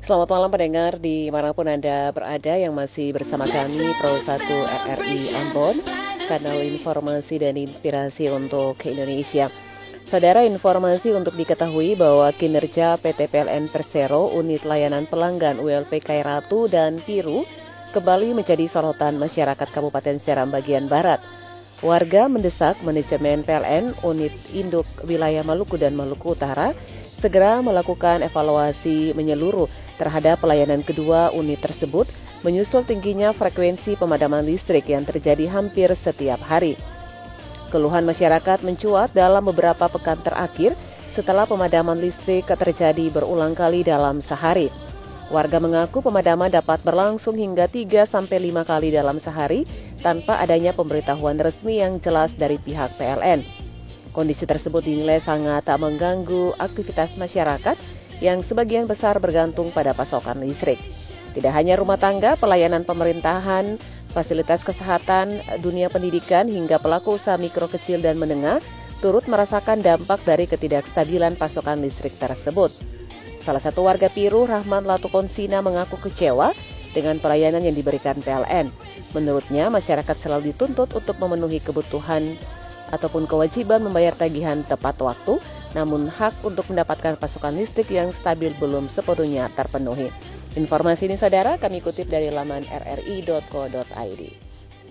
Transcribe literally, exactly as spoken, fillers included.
Selamat malam pendengar dimanapun Anda berada yang masih bersama kami Pro satu R R I Ambon, kanal informasi dan inspirasi untuk Indonesia. Saudara, informasi untuk diketahui bahwa kinerja P T P L N Persero Unit Layanan Pelanggan U L P Kairatu dan Piru kembali menjadi sorotan masyarakat Kabupaten Seram bagian Barat. Warga mendesak manajemen P L N Unit Induk Wilayah Maluku dan Maluku Utara segera melakukan evaluasi menyeluruh terhadap pelayanan kedua unit tersebut menyusul tingginya frekuensi pemadaman listrik yang terjadi hampir setiap hari. Keluhan masyarakat mencuat dalam beberapa pekan terakhir setelah pemadaman listrik terjadi berulang kali dalam sehari. Warga mengaku pemadaman dapat berlangsung hingga tiga sampai lima kali dalam sehari tanpa adanya pemberitahuan resmi yang jelas dari pihak P L N. Kondisi tersebut dinilai sangat tak mengganggu aktivitas masyarakat yang sebagian besar bergantung pada pasokan listrik. Tidak hanya rumah tangga, pelayanan pemerintahan, fasilitas kesehatan, dunia pendidikan, hingga pelaku usaha mikro kecil dan menengah turut merasakan dampak dari ketidakstabilan pasokan listrik tersebut. Salah satu warga Piru, Rahman Latukonsina, mengaku kecewa dengan pelayanan yang diberikan P L N. Menurutnya, masyarakat selalu dituntut untuk memenuhi kebutuhan ataupun kewajiban membayar tagihan tepat waktu, namun hak untuk mendapatkan pasokan listrik yang stabil belum sepenuhnya terpenuhi. Informasi ini saudara kami kutip dari laman r r i dot co dot i d.